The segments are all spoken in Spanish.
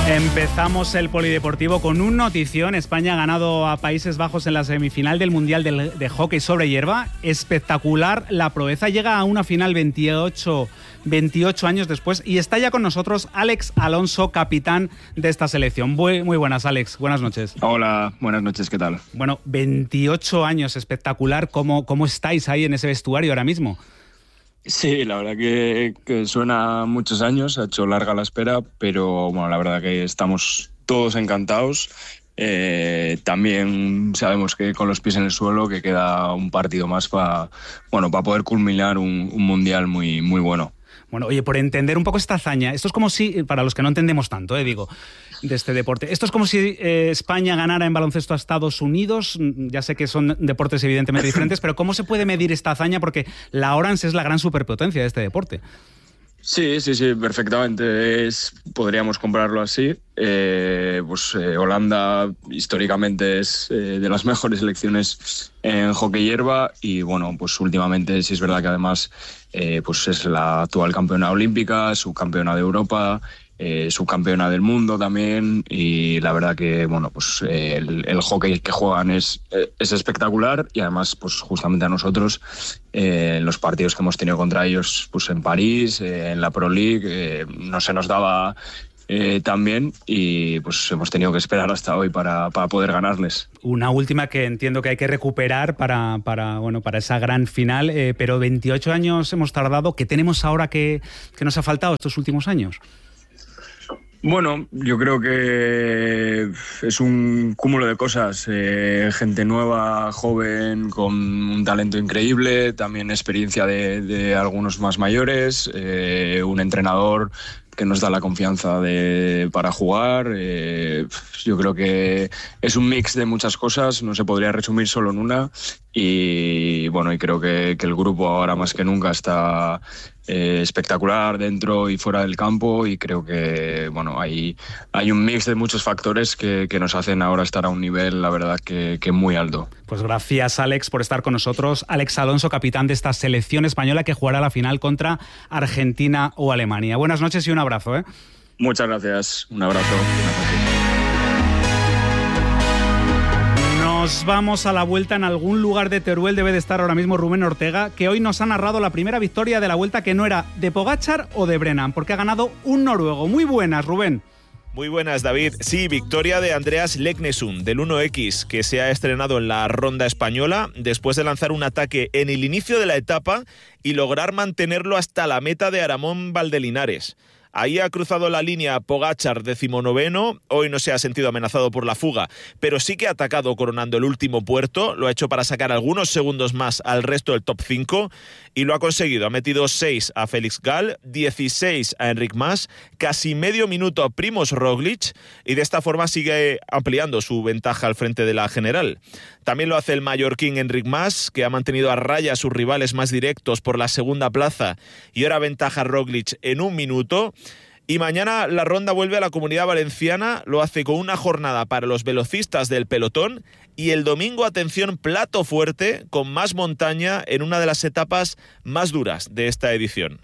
Empezamos el polideportivo con un notición. España ha ganado a Países Bajos en la semifinal del Mundial de Hockey sobre hierba. Espectacular la proeza. Llega a una final 28 años después y está ya con nosotros Alex Alonso, capitán de esta selección. Muy buenas, Alex. Buenas noches. Hola, buenas noches. ¿Qué tal? Bueno, 28 años, espectacular. ¿Cómo estáis ahí en ese vestuario ahora mismo? Sí, la verdad que suena muchos años, ha hecho larga la espera, pero bueno, la verdad que estamos todos encantados. También sabemos que con los pies en el suelo que queda un partido más para poder culminar un mundial muy, muy bueno. Bueno, oye, por entender un poco esta hazaña, esto es como si, para los que no entendemos tanto, de este deporte, esto es como si España ganara en baloncesto a Estados Unidos. Ya sé que son deportes evidentemente diferentes, pero ¿cómo se puede medir esta hazaña? Porque la Orange es la gran superpotencia de este deporte. Sí, perfectamente. Podríamos compararlo así. Holanda históricamente es de las mejores selecciones en hockey hierba y pues últimamente sí es verdad que además es la actual campeona olímpica, subcampeona de Europa, subcampeona del mundo también, y la verdad que el hockey que juegan es espectacular, y además pues justamente a nosotros los partidos que hemos tenido contra ellos en París, en la Pro League, no se nos daba tan bien, y pues hemos tenido que esperar hasta hoy para poder ganarles. Una última que entiendo que hay que recuperar para esa gran final, pero 28 años hemos tardado. ¿Qué tenemos ahora que nos ha faltado estos últimos años? Bueno, yo creo que es un cúmulo de cosas. Gente nueva, joven, con un talento increíble, también experiencia de algunos más mayores, un entrenador que nos da la confianza para jugar. Yo creo que es un mix de muchas cosas, no se podría resumir solo en una, y creo que el grupo ahora más que nunca está espectacular dentro y fuera del campo, y creo que hay un mix de muchos factores que nos hacen ahora estar a un nivel, la verdad, que muy alto. Pues gracias, Alex, por estar con nosotros. Alex Alonso, capitán de esta selección española que jugará la final contra Argentina o Alemania. Buenas noches y un abrazo. Muchas gracias, un abrazo. Nos vamos a la vuelta. En algún lugar de Teruel debe de estar ahora mismo Rubén Ortega, que hoy nos ha narrado la primera victoria de la vuelta, que no era de Pogačar o de Brennan, porque ha ganado un noruego. Muy buenas, Rubén. Muy buenas, David. Sí, victoria de Andreas Leknesund, del 1X, que se ha estrenado en la ronda española después de lanzar un ataque en el inicio de la etapa y lograr mantenerlo hasta la meta de Aramón Valdelinares. Ahí ha cruzado la línea Pogačar, 19º. Hoy no se ha sentido amenazado por la fuga, pero sí que ha atacado coronando el último puerto. Lo ha hecho para sacar algunos segundos más al resto del top 5 y lo ha conseguido. Ha metido 6 a Félix Gall, 16 a Enric Mas, casi medio minuto a Primož Roglič, y de esta forma sigue ampliando su ventaja al frente de la general. También lo hace el mallorquín Enric Mas, que ha mantenido a raya a sus rivales más directos por la segunda plaza, y ahora ventaja a Roglič en 1 minuto. Y mañana la ronda vuelve a la Comunidad Valenciana, lo hace con una jornada para los velocistas del pelotón, y el domingo, atención, plato fuerte con más montaña en una de las etapas más duras de esta edición.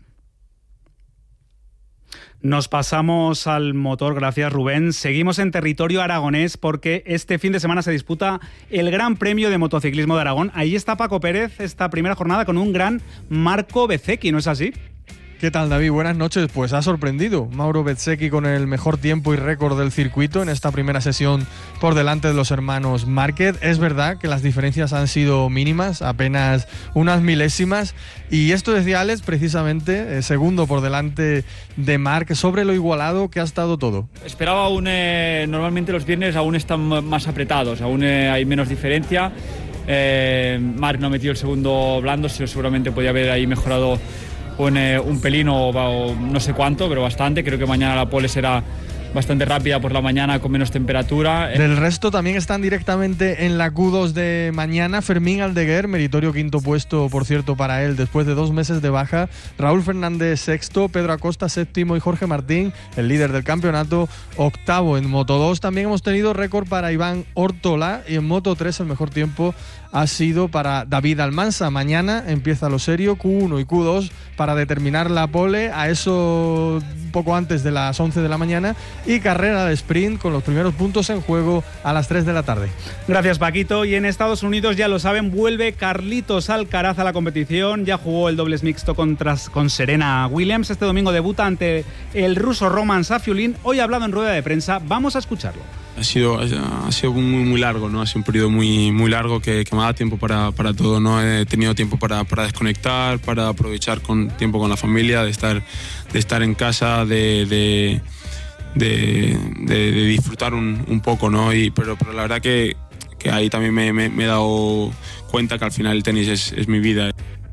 Nos pasamos al motor, gracias, Rubén. Seguimos en territorio aragonés porque este fin de semana se disputa el Gran Premio de Motociclismo de Aragón. Ahí está Paco Pérez esta primera jornada con un gran Marco Bezzecchi, ¿no es así? ¿Qué tal, David? Buenas noches. Pues ha sorprendido Mauro Bezzecchi con el mejor tiempo y récord del circuito en esta primera sesión por delante de los hermanos Márquez. Es verdad que las diferencias han sido mínimas, apenas unas milésimas, y esto decía Alex precisamente, segundo por delante de Marc, sobre lo igualado que ha estado todo. Esperaba aún, normalmente los viernes aún están más apretados, aún hay menos diferencia. Marc no ha metido el segundo blando, seguramente podía haber ahí mejorado un pelín o no sé cuánto, pero bastante. Creo que mañana la pole será bastante rápida por la mañana con menos temperatura. Del resto también están directamente en la Q2 de mañana Fermín Aldeguer, meritorio quinto puesto, por cierto, para él después de 2 meses de baja, Raúl Fernández sexto, Pedro Acosta séptimo y Jorge Martín, el líder del campeonato, octavo. En Moto 2 también hemos tenido récord para Iván Ortola, y en Moto 3 el mejor tiempo ha sido para David Almansa. Mañana empieza lo serio, Q1 y Q2 para determinar la pole a eso poco antes de las 11 de la mañana, y carrera de sprint con los primeros puntos en juego a las 3 de la tarde. Gracias, Paquito. Y en Estados Unidos, ya lo saben, vuelve Carlitos Alcaraz a la competición. Ya jugó el dobles mixto con Serena Williams. Este domingo debuta ante el ruso Roman Safiullin. Hoy ha hablado en rueda de prensa. Vamos a escucharlo. Ha sido muy largo, ¿no? Ha sido un periodo muy largo que me ha dado tiempo para todo, ¿no? He tenido tiempo para desconectar, para aprovechar tiempo con la familia, de estar en casa, de disfrutar un poco, ¿no? Pero la verdad que ahí también me he dado cuenta que al final el tenis es mi vida.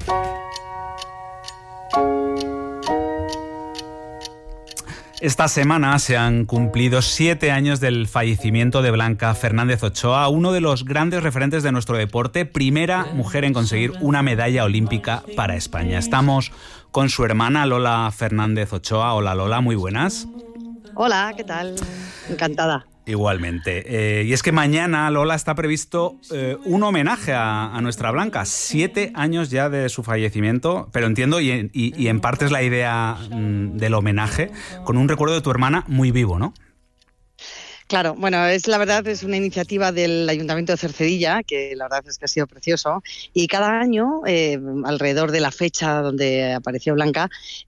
Esta semana se han cumplido 7 años del fallecimiento de Blanca Fernández Ochoa, uno de los grandes referentes de nuestro deporte, primera mujer en conseguir una medalla olímpica para España. Estamos con su hermana Lola Fernández Ochoa. Hola, Lola, muy buenas. Hola, ¿qué tal? Encantada. Igualmente. Y es que mañana, Lola, está previsto un homenaje a nuestra Blanca. 7 años ya de su fallecimiento, pero entiendo, y en parte es la idea del homenaje, con un recuerdo de tu hermana muy vivo, ¿no? Claro, bueno, la verdad es una iniciativa del Ayuntamiento de Cercedilla, que la verdad es que ha sido precioso, y cada año, alrededor de la fecha donde apareció Blanca,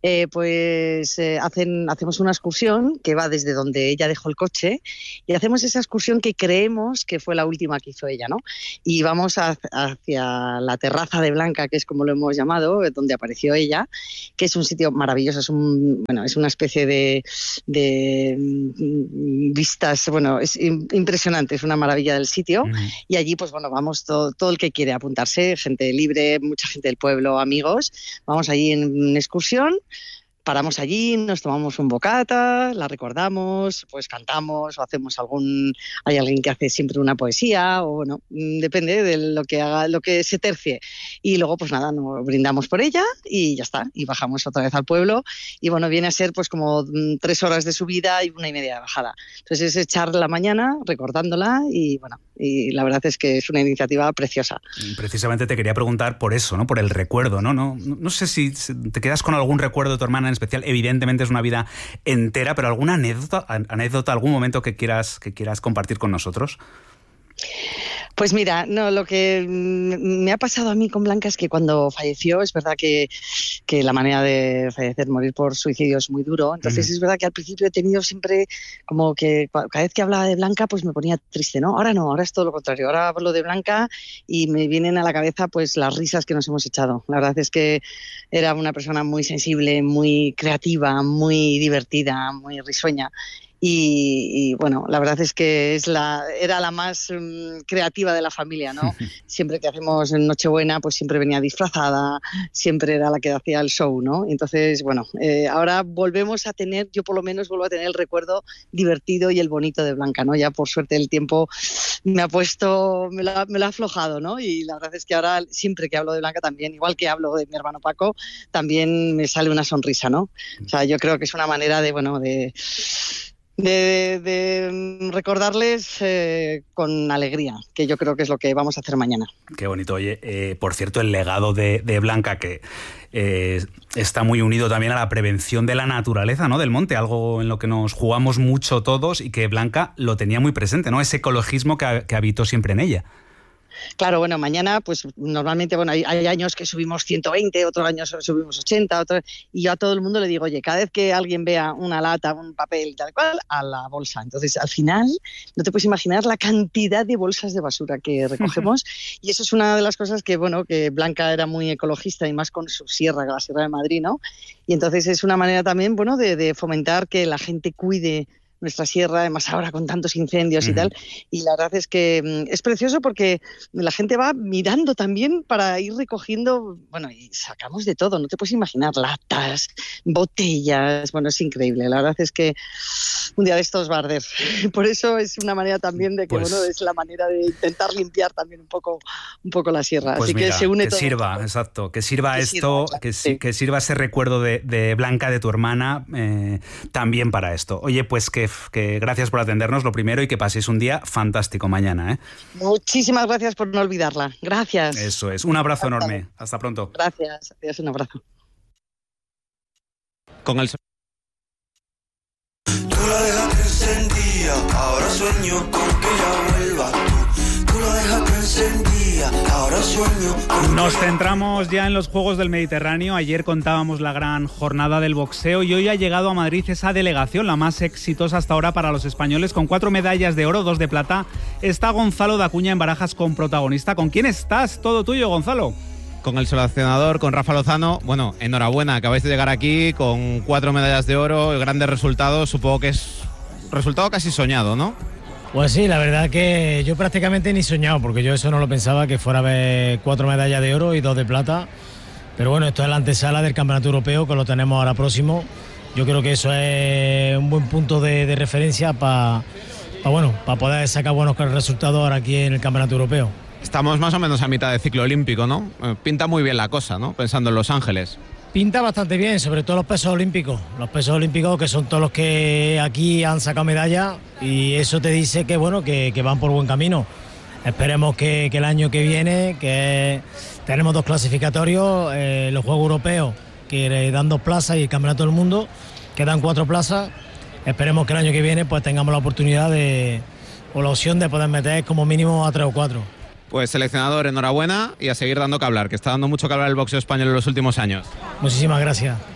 hacemos una excursión que va desde donde ella dejó el coche, y hacemos esa excursión que creemos que fue la última que hizo ella, ¿no? Y vamos hacia la terraza de Blanca, que es como lo hemos llamado, donde apareció ella, que es un sitio maravilloso, es una especie de vistas. Bueno, es impresionante, es una maravilla del sitio. Y allí, pues bueno, vamos todo el que quiere apuntarse, gente libre, mucha gente del pueblo, amigos. Vamos allí en excursión, paramos allí, nos tomamos un bocata, la recordamos, pues cantamos o hacemos hay alguien que hace siempre una poesía, o bueno, depende de lo que haga, lo que se tercie. Y luego, pues nada, nos brindamos por ella y ya está. Y bajamos otra vez al pueblo. Y bueno, viene a ser pues como 3 horas de subida y 1 y media de bajada. Entonces es echar la mañana recordándola, y bueno, y la verdad es que es una iniciativa preciosa. Precisamente te quería preguntar por eso, ¿no? Por el recuerdo, ¿no? No sé si te quedas con algún recuerdo de tu hermana en especial. Evidentemente es una vida entera, pero alguna anécdota, algún momento que quieras compartir con nosotros. Pues mira, no, lo que me ha pasado a mí con Blanca es que cuando falleció, es verdad que la manera de fallecer, morir por suicidio, es muy duro. Entonces es verdad que al principio he tenido siempre como que cada vez que hablaba de Blanca pues me ponía triste, ¿no? Ahora no, ahora es todo lo contrario. Ahora hablo de Blanca y me vienen a la cabeza pues las risas que nos hemos echado. La verdad es que era una persona muy sensible, muy creativa, muy divertida, muy risueña. Y bueno, la verdad es que era la más creativa de la familia, ¿no? Siempre que hacemos Nochebuena, pues siempre venía disfrazada, siempre era la que hacía el show, ¿no? Entonces, bueno, ahora yo por lo menos vuelvo a tener el recuerdo divertido y el bonito de Blanca, ¿no? Ya por suerte el tiempo me lo ha aflojado, ¿no? Y la verdad es que ahora siempre que hablo de Blanca también, igual que hablo de mi hermano Paco, también me sale una sonrisa, ¿no? O sea, yo creo que es una manera de recordarles con alegría, que yo creo que es lo que vamos a hacer mañana. Qué bonito. Oye, por cierto, el legado de Blanca, que está muy unido también a la prevención de la naturaleza, ¿no? Del monte, algo en lo que nos jugamos mucho todos, y que Blanca lo tenía muy presente, ¿no? Ese ecologismo que habitó siempre en ella. Claro, bueno, mañana pues normalmente hay años que subimos 120, otros años subimos 80, y yo a todo el mundo le digo, oye, cada vez que alguien vea una lata, un papel y tal cual, a la bolsa. Entonces, al final, no te puedes imaginar la cantidad de bolsas de basura que recogemos, y eso es una de las cosas que Blanca era muy ecologista, y más con su sierra, la Sierra de Madrid, ¿no? Y entonces es una manera también, de fomentar que la gente cuide nuestra sierra, además ahora con tantos incendios y tal, y la verdad es que es precioso porque la gente va mirando también para ir recogiendo, y sacamos de todo, no te puedes imaginar, latas, botellas, es increíble, la verdad es que un día de estos va a arder. Por eso es una manera también de que, bueno, es la manera de intentar limpiar también un poco la sierra. Pues así mira, que se une que todo. Sirva, exacto, que sirva esto, que sirva ese recuerdo de Blanca, de tu hermana, también para esto. Oye, pues que gracias por atendernos, lo primero, y que paséis un día fantástico mañana, ¿eh? Muchísimas gracias por no olvidarla. Gracias. Eso es. Un abrazo enorme. Hasta pronto. Gracias. Adiós, un abrazo. Con el... Tú la dejaste encendida, ahora sueño con que ella vuelva. Tú la dejaste encendida, ahora sueño con... Nos centramos ya en los Juegos del Mediterráneo. Ayer contábamos la gran jornada del boxeo y hoy ha llegado a Madrid esa delegación, la más exitosa hasta ahora para los españoles, con 4 medallas de oro, 2 de plata. Está Gonzalo Dacuña en Barajas con protagonista. ¿Con quién estás? Todo tuyo, Gonzalo. Con el seleccionador, con Rafa Lozano. Bueno, enhorabuena, acabáis de llegar aquí con 4 medallas de oro, grandes resultados. Supongo que es resultado casi soñado, ¿no? Pues sí, la verdad que yo prácticamente ni soñado, porque yo eso no lo pensaba, que fuera a haber 4 medallas de oro y 2 de plata. Pero bueno, esto es la antesala del Campeonato Europeo, que lo tenemos ahora próximo. Yo creo que eso es un buen punto de referencia para poder sacar buenos resultados ahora aquí en el Campeonato Europeo. Estamos más o menos a mitad de ciclo olímpico, ¿no? Pinta muy bien la cosa, ¿no? Pensando en Los Ángeles. Pinta bastante bien, sobre todo los pesos olímpicos. Los pesos olímpicos, que son todos los que aquí han sacado medallas, y eso te dice que bueno, que van por buen camino. Esperemos que el año que viene, que tenemos 2 clasificatorios, los Juegos Europeos, que dan 2 plazas, y el Campeonato del Mundo, que dan 4 plazas. Esperemos que el año que viene pues tengamos la oportunidad o la opción de poder meter como mínimo a 3 o 4. Pues seleccionador, enhorabuena y a seguir dando que hablar, que está dando mucho que hablar el boxeo español en los últimos años. Muchísimas gracias.